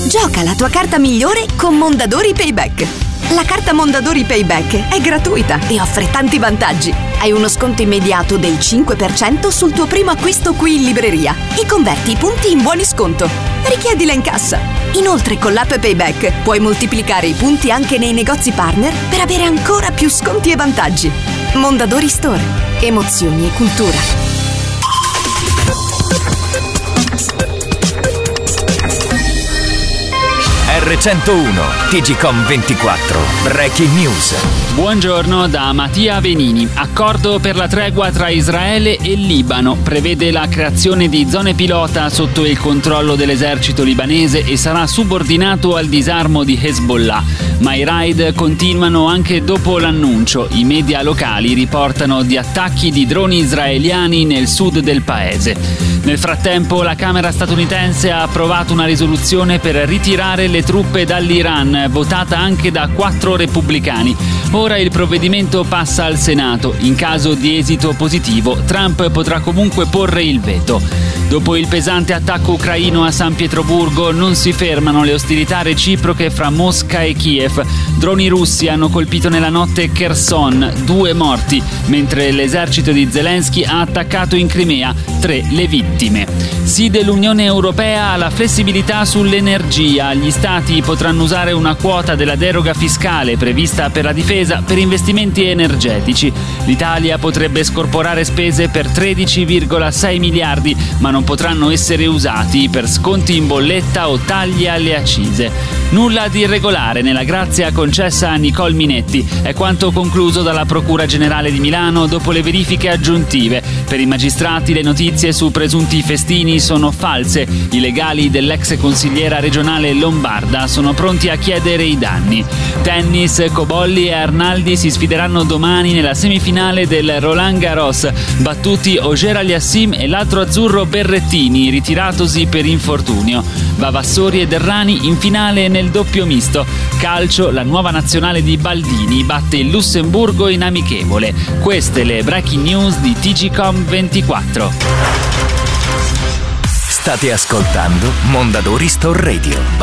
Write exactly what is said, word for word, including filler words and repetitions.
Gioca la tua carta migliore con Mondadori Payback. La carta Mondadori Payback è gratuita e offre tanti vantaggi. Hai uno sconto immediato del cinque per cento sul tuo primo acquisto qui in libreria e converti i punti in buoni sconto. Richiedila in cassa. Inoltre con l'app Payback puoi moltiplicare i punti anche nei negozi partner per avere ancora più sconti e vantaggi. Mondadori Store. Emozioni e cultura. erre centouno T G Com ventiquattro Breaking News. Buongiorno da Mattia Venini. Accordo per la tregua tra Israele e Libano prevede la creazione di zone pilota sotto il controllo dell'esercito libanese e sarà subordinato al disarmo di Hezbollah. Ma i raid continuano anche dopo l'annuncio. I media locali riportano di attacchi di droni israeliani nel sud del paese. Nel frattempo la Camera statunitense ha approvato una risoluzione per ritirare le truppe dall'Iran, votata anche da quattro repubblicani. Ora il provvedimento passa al Senato. In caso di esito positivo, Trump potrà comunque porre il veto. Dopo il pesante attacco ucraino a San Pietroburgo, non si fermano le ostilità reciproche fra Mosca e Kiev. Droni russi hanno colpito nella notte Kherson, due morti, mentre l'esercito di Zelensky ha attaccato in Crimea, tre le vittime. Sì dell'Unione Europea alla flessibilità sull'energia. Gli Stati potranno usare una quota della deroga fiscale prevista per la difesa per investimenti energetici. L'Italia potrebbe scorporare spese per tredici virgola sei miliardi, ma non potranno essere usati per sconti in bolletta o tagli alle accise. Nulla di irregolare nella grazia concessa a Nicole Minetti. È quanto concluso dalla Procura Generale di Milano dopo le verifiche aggiuntive. Per i magistrati le notizie su presunti festini sono false. I legali dell'ex consigliera regionale lombarda sono pronti a chiedere i danni. Tennis, Cobolli e Arnaldi si sfideranno domani nella semifinale del Roland Garros. Battuti Auger Aliassime e l'altro azzurro Berrettini, ritiratosi per infortunio. Vavassori ed Errani in finale nel doppio misto. Calcio, la nuova nazionale di Baldini batte il Lussemburgo in amichevole. Queste le breaking news di T G Com ventiquattro. State ascoltando Mondadori Store Radio.